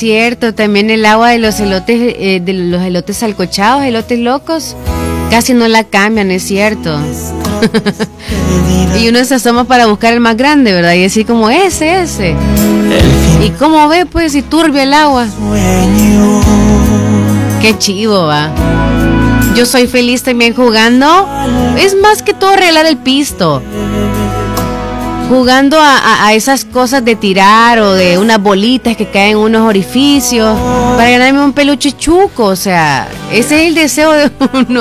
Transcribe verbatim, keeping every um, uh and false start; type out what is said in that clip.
cierto, también el agua de los elotes, eh, de los elotes salcochados, elotes locos, casi no la cambian, es cierto. Y uno se asoma para buscar el más grande, ¿verdad? Y decir como ese, ese. Y cómo ve, pues, si turbia el agua. Qué chivo, va. Yo soy feliz también jugando. Es más que todo regalar el pisto. Jugando a, a, a esas cosas de tirar o de unas bolitas que caen en unos orificios para ganarme un peluche chuco. O sea, ese es el deseo de uno.